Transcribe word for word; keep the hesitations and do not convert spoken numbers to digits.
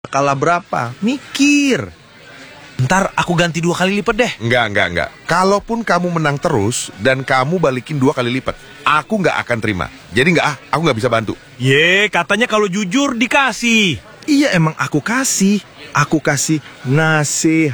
Kalah berapa? Mikir. Ntar aku ganti dua kali lipat deh. Enggak, enggak, enggak. Kalaupun kamu menang terus dan kamu balikin dua kali lipat, aku nggak akan terima. Jadi nggak ah, aku nggak bisa bantu. Ye, katanya kalau jujur dikasih. Iya emang aku kasih. Aku kasih nasihat.